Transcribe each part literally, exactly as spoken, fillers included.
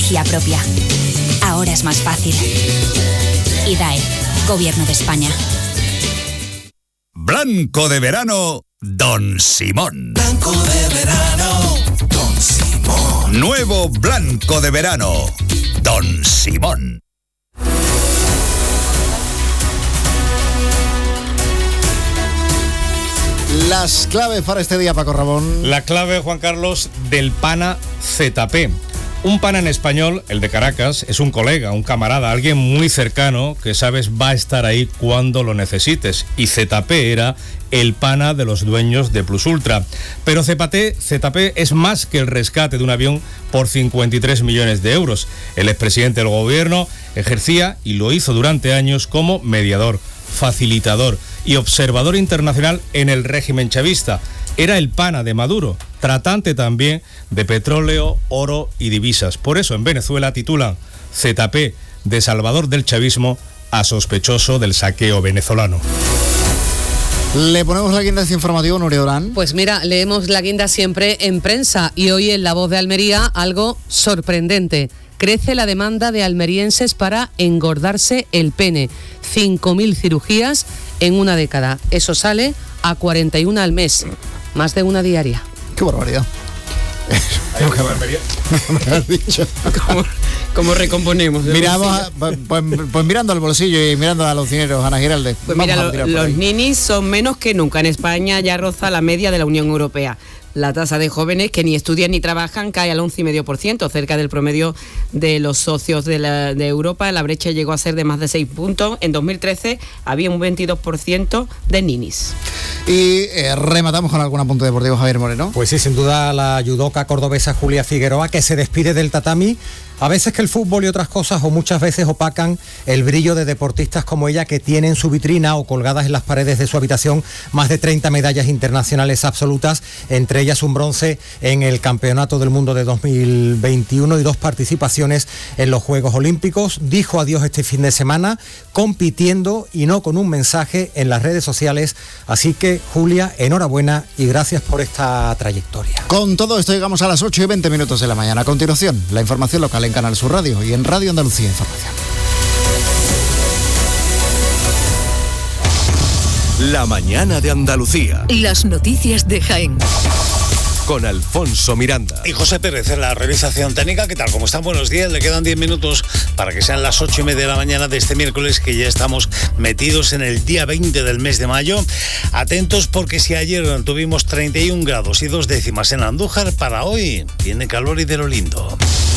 energía propia. Ahora es más fácil. I D A E, Gobierno de España. Blanco de verano, Don Simón. Blanco de verano, Don Simón. Nuevo blanco de verano, Don Simón. Las claves para este día, Paco Ramón. La clave, Juan Carlos, del pana Z P. Un pana en español, el de Caracas, es un colega, un camarada, alguien muy cercano que sabes va a estar ahí cuando lo necesites. Y Z P era el pana de los dueños de Plus Ultra. Pero Z P, Z P es más que el rescate de un avión por cincuenta y tres millones de euros. El expresidente del gobierno ejercía y lo hizo durante años como mediador, facilitador y observador internacional en el régimen chavista. Era el pana de Maduro, tratante también de petróleo, oro y divisas. Por eso en Venezuela titulan Z P de Salvador del chavismo a sospechoso del saqueo venezolano. Le ponemos la guinda de este informativo, Nuria Durán. Pues mira, leemos la guinda siempre en prensa y hoy en La Voz de Almería algo sorprendente. Crece la demanda de almerienses para engordarse el pene. cinco mil cirugías en una década. Eso sale a cuarenta y uno al mes. Más de una diaria. ¡Qué barbaridad! Me has dicho. ¿Cómo, cómo recomponemos? Miramos, a, pues, pues mirando al bolsillo y mirando a los dineros, Ana Giralde. Pues mira, lo, los ninis son menos que nunca. En España ya roza la media de la Unión Europea. La tasa de jóvenes que ni estudian ni trabajan cae al once coma cinco por ciento, cerca del promedio de los socios de, la, de Europa. La brecha llegó a ser de más de seis puntos. En dos mil trece había un veintidós por ciento de ninis. Y eh, rematamos con algún apunte deportivo, Javier Moreno. Pues sí, sin duda la judoka cordobesa Julia Figueroa, que se despide del tatami. A veces que el fútbol y otras cosas, o muchas veces opacan el brillo de deportistas como ella, que tienen en su vitrina o colgadas en las paredes de su habitación más de treinta medallas internacionales absolutas, entre ellas un bronce en el Campeonato del Mundo de dos mil veintiuno y dos participaciones en los Juegos Olímpicos. Dijo adiós este fin de semana, compitiendo y no con un mensaje en las redes sociales. Así que, Julia, enhorabuena y gracias por esta trayectoria. Con todo esto llegamos a las ocho y veinte minutos de la mañana. A continuación, la información local en Canal Sur Radio y en Radio Andalucía Información. La mañana de Andalucía. Las noticias de Jaén. Con Alfonso Miranda. Y José Pérez en la realización técnica. ¿Qué tal? ¿Cómo están? Buenos días. Le quedan diez minutos para que sean las ocho y media de la mañana de este miércoles, que ya estamos metidos en el día veinte del mes de mayo. Atentos, porque si ayer tuvimos treinta y un grados y dos décimas en Andújar, para hoy viene calor y de lo lindo.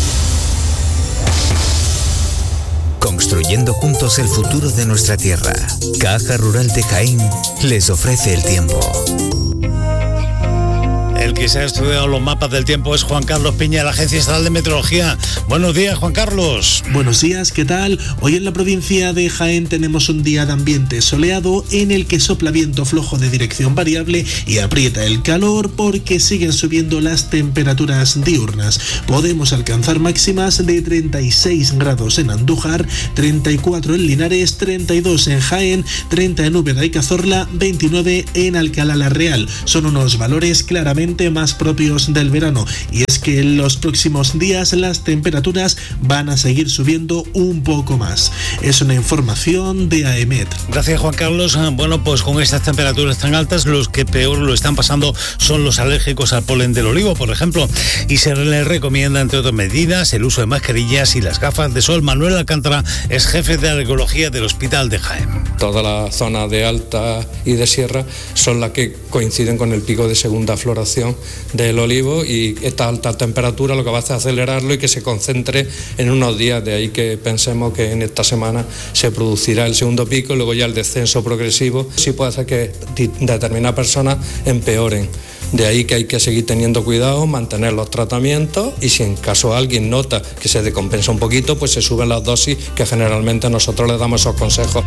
Construyendo juntos el futuro de nuestra tierra. Caja Rural de Jaén les ofrece el tiempo. El que se ha estudiado los mapas del tiempo es Juan Carlos Piña, de la Agencia Estatal de Meteorología. Buenos días, Juan Carlos. Buenos días, ¿qué tal? Hoy en la provincia de Jaén tenemos un día de ambiente soleado en el que sopla viento flojo de dirección variable y aprieta el calor, porque siguen subiendo las temperaturas diurnas. Podemos alcanzar máximas de treinta y seis grados en Andújar, treinta y cuatro en Linares, treinta y dos en Jaén, treinta en Úbeda y Cazorla, veintinueve en Alcalá la Real. Son unos valores claramente más propios del verano, y es que en los próximos días las temperaturas van a seguir subiendo un poco más. Es una información de AEMET. Gracias, Juan Carlos. Bueno, pues con estas temperaturas tan altas, los que peor lo están pasando son los alérgicos al polen del olivo, por ejemplo, y se les recomienda, entre otras medidas, el uso de mascarillas y las gafas de sol. Manuel Alcántara es jefe de alergología del Hospital de Jaén. Toda la zona de alta y de sierra son las que coinciden con el pico de segunda floración del olivo, y esta alta temperatura lo que va a hacer es acelerarlo y que se concentre en unos días. De ahí que pensemos que en esta semana se producirá el segundo pico y luego ya el descenso progresivo. Sí puede hacer que determinadas personas empeoren. De ahí que hay que seguir teniendo cuidado, mantener los tratamientos, y si en caso alguien nota que se decompensa un poquito, pues se suben las dosis, que generalmente nosotros le damos esos consejos.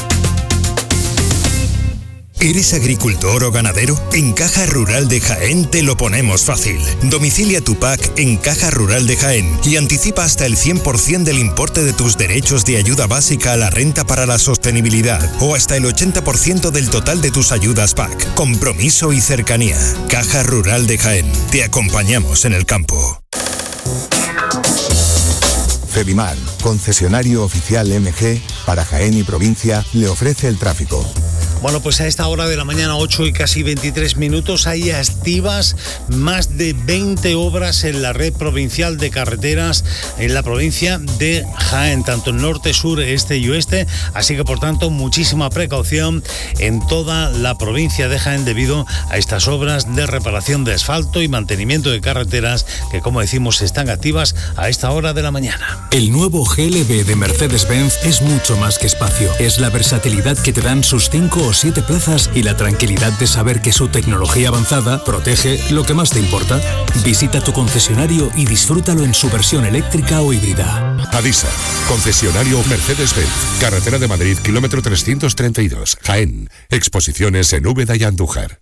¿Eres agricultor o ganadero? En Caja Rural de Jaén te lo ponemos fácil. Domicilia tu P A C en Caja Rural de Jaén y anticipa hasta el cien por ciento del importe de tus derechos de ayuda básica a la renta para la sostenibilidad, o hasta el ochenta por ciento del total de tus ayudas P A C. Compromiso y cercanía. Caja Rural de Jaén. Te acompañamos en el campo. Febimar, concesionario oficial M G para Jaén y provincia, le ofrece el tráfico. Bueno, pues a esta hora de la mañana, ocho y casi veintitrés minutos, hay activas más de veinte obras en la red provincial de carreteras en la provincia de Jaén, tanto en norte, sur, este y oeste, así que por tanto muchísima precaución en toda la provincia de Jaén debido a estas obras de reparación de asfalto y mantenimiento de carreteras que, como decimos, están activas a esta hora de la mañana. El nuevo G L B de Mercedes-Benz es mucho más que espacio, es la versatilidad que te dan sus cinco o siete plazas y la tranquilidad de saber que su tecnología avanzada protege lo que más te importa. Visita tu concesionario y disfrútalo en su versión eléctrica o híbrida. Adisa, concesionario Mercedes-Benz, carretera de Madrid, kilómetro trescientos treinta y dos, Jaén. Exposiciones en Úbeda y Andújar.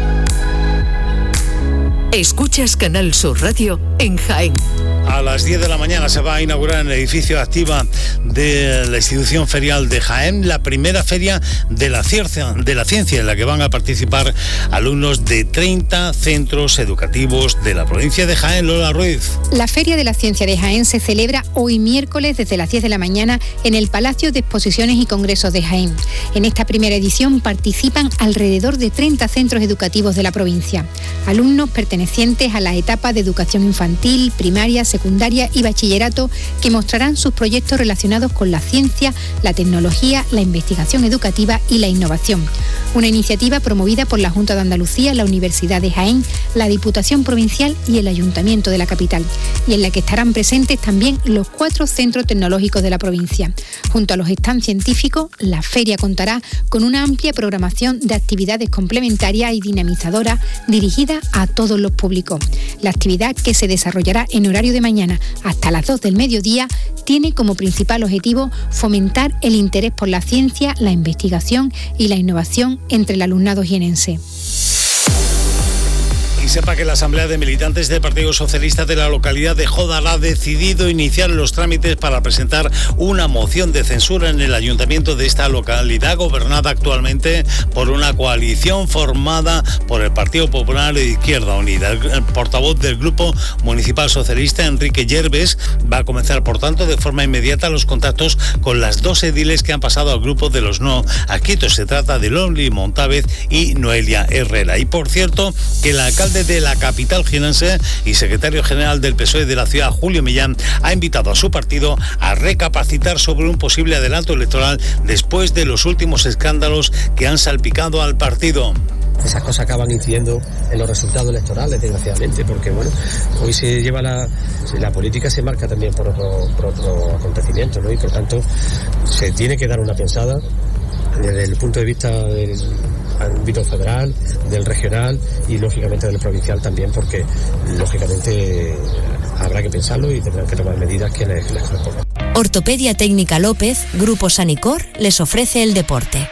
Escuchas Canal Sur Radio en Jaén. A las diez de la mañana se va a inaugurar en el edificio Activa de la institución ferial de Jaén la primera feria de la ciencia, de la ciencia en la que van a participar alumnos de treinta centros educativos de la provincia de Jaén. Lola Ruiz. La Feria de la Ciencia de Jaén se celebra hoy miércoles desde las diez de la mañana en el Palacio de Exposiciones y Congresos de Jaén. En esta primera edición participan alrededor de treinta centros educativos de la provincia, alumnos pertenecientes a la etapa de educación infantil, primaria, secundaria y bachillerato, que mostrarán sus proyectos relacionados con la ciencia, la tecnología, la investigación educativa y la innovación. Una iniciativa promovida por la Junta de Andalucía, la Universidad de Jaén, la Diputación Provincial y el Ayuntamiento de la capital, y en la que estarán presentes también los cuatro centros tecnológicos de la provincia. Junto a los stands científicos, la feria contará con una amplia programación de actividades complementarias y dinamizadoras dirigida a todos los públicos. La actividad, que se desarrollará en horario de mañana hasta las dos del mediodía, tiene como principal objetivo fomentar el interés por la ciencia, la investigación y la innovación entre el alumnado jienense. Y sepa que la Asamblea de Militantes del Partido Socialista de la localidad de Jódar ha decidido iniciar los trámites para presentar una moción de censura en el ayuntamiento de esta localidad, gobernada actualmente por una coalición formada por el Partido Popular e Izquierda Unida. El portavoz del Grupo Municipal Socialista, Enrique Yerbes, va a comenzar, por tanto, de forma inmediata los contactos con las dos ediles que han pasado al grupo de los no adscritos. Se trata de Lonely Montávez y Noelia Herrera. Y, por cierto, que el alcalde de la capital jienense y secretario general del P S O E de la ciudad, Julio Millán, ha invitado a su partido a recapacitar sobre un posible adelanto electoral después de los últimos escándalos que han salpicado al partido. Esas cosas acaban incidiendo en los resultados electorales, desgraciadamente, porque bueno, hoy se lleva la, la política se marca también por otro, por otro acontecimiento, ¿no? Y por tanto se tiene que dar una pensada desde el punto de vista del ámbito federal, del regional y lógicamente del provincial también, porque lógicamente habrá que pensarlo y tendrán que tomar medidas que les, les correspondan. Ortopedia Técnica López, Grupo Sanicor, les ofrece el deporte.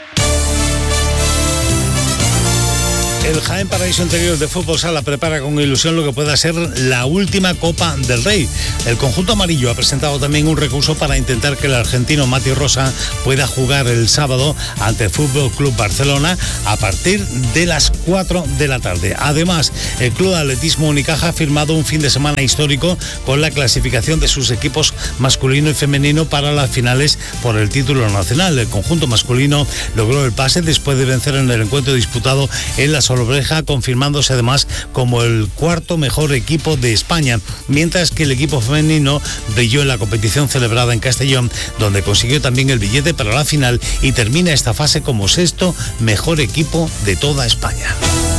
El Jaén Paraíso Interior de Fútbol Sala prepara con ilusión lo que pueda ser la última Copa del Rey. El conjunto amarillo ha presentado también un recurso para intentar que el argentino Mati Rosa pueda jugar el sábado ante el Fútbol Club Barcelona a partir de las cuatro de la tarde. Además, el Club de Atletismo Unicaja ha firmado un fin de semana histórico con la clasificación de sus equipos masculino y femenino para las finales por el título nacional. El conjunto masculino logró el pase después de vencer en el encuentro disputado en la Solbreja, confirmándose además como el cuarto mejor equipo de España, mientras que el equipo femenino brilló en la competición celebrada en Castellón, donde consiguió también el billete para la final y termina esta fase como sexto mejor equipo de toda España.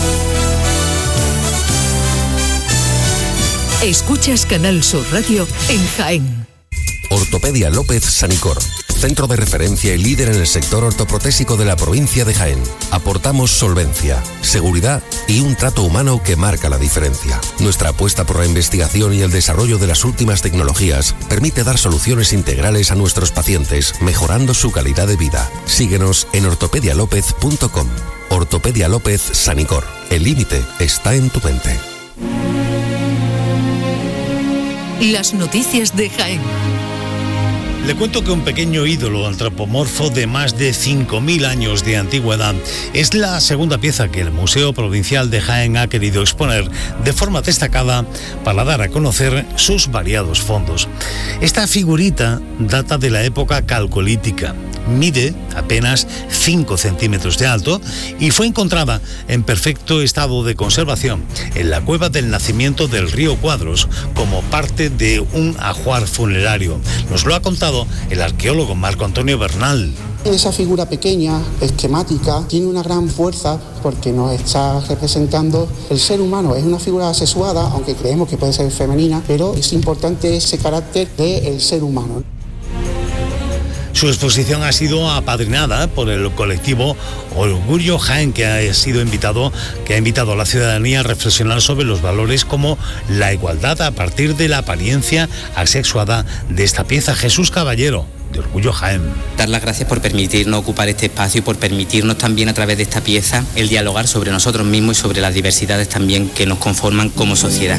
Escuchas Canal Sur Radio en Jaén. Ortopedia López Sanicor, centro de referencia y líder en el sector ortoprotésico de la provincia de Jaén. Aportamos solvencia, seguridad y un trato humano que marca la diferencia. Nuestra apuesta por la investigación y el desarrollo de las últimas tecnologías permite dar soluciones integrales a nuestros pacientes, mejorando su calidad de vida. Síguenos en ortopedia lópez punto com. Ortopedia López Sanicor. El límite está en tu mente. Las noticias de Jaén. Le cuento que un pequeño ídolo antropomorfo de más de cinco mil años de antigüedad es la segunda pieza que el Museo Provincial de Jaén ha querido exponer de forma destacada para dar a conocer sus variados fondos. Esta figurita data de la época calcolítica. Mide apenas cinco centímetros de alto y fue encontrada en perfecto estado de conservación en la cueva del nacimiento del río Cuadros como parte de un ajuar funerario. Nos lo ha contado el arqueólogo Marco Antonio Bernal. Esa figura pequeña, esquemática, tiene una gran fuerza porque nos está representando el ser humano. Es una figura asexuada, aunque creemos que puede ser femenina, pero es importante ese carácter del ser humano. Su exposición ha sido apadrinada por el colectivo Orgullo Jaén, que ha sido invitado, que ha invitado a la ciudadanía a reflexionar sobre los valores como la igualdad a partir de la apariencia asexuada de esta pieza. Jesús Caballero, de Orgullo Jaén. Dar las gracias por permitirnos ocupar este espacio y por permitirnos también a través de esta pieza el dialogar sobre nosotros mismos y sobre las diversidades también que nos conforman como sociedad.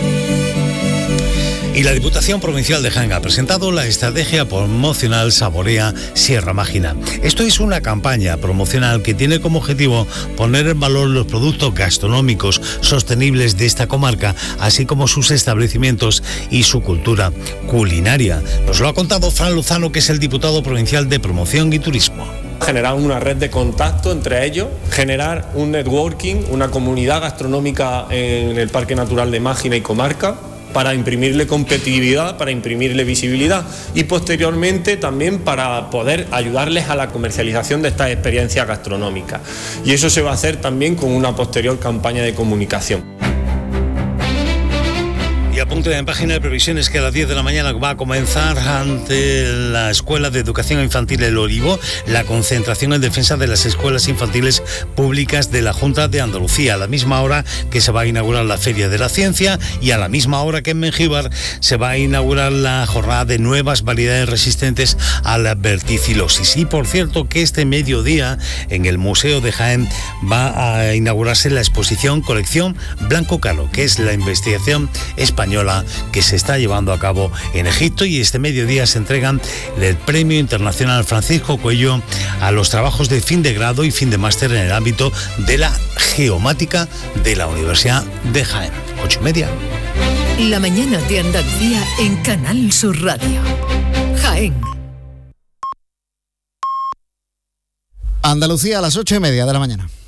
Y la Diputación Provincial de Jaén ha presentado la estrategia promocional Saborea Sierra Mágina. Esto es una campaña promocional que tiene como objetivo poner en valor los productos gastronómicos sostenibles de esta comarca, así como sus establecimientos y su cultura culinaria. Nos lo ha contado Fran Lozano, que es el diputado provincial de Promoción y Turismo. Generar una red de contacto entre ellos, generar un networking, una comunidad gastronómica en el Parque Natural de Mágina y comarca, para imprimirle competitividad, para imprimirle visibilidad y posteriormente también para poder ayudarles a la comercialización de estas experiencias gastronómicas. Y eso se va a hacer también con una posterior campaña de comunicación. Y apunte en página de previsiones que a las diez de la mañana va a comenzar ante la Escuela de Educación Infantil El Olivo la concentración en defensa de las escuelas infantiles públicas de la Junta de Andalucía, a la misma hora que se va a inaugurar la Feria de la Ciencia y a la misma hora que en Mengíbar se va a inaugurar la jornada de nuevas variedades resistentes a la verticilosis. Y por cierto que este mediodía en el Museo de Jaén va a inaugurarse la exposición Colección Blanco Caro, que es la investigación española que se está llevando a cabo en Egipto, y este mediodía se entregan el Premio Internacional Francisco Cuello a los trabajos de fin de grado y fin de máster en el ámbito de la geomática de la Universidad de Jaén. Ocho y media. La mañana de Andalucía en Canal Sur Radio. Jaén. Andalucía a las ocho y media de la mañana.